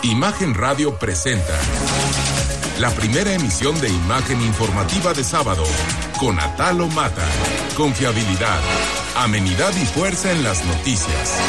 Imagen Radio presenta la primera emisión de Imagen Informativa de sábado con Atalo Mata. Confiabilidad, amenidad y fuerza en las noticias.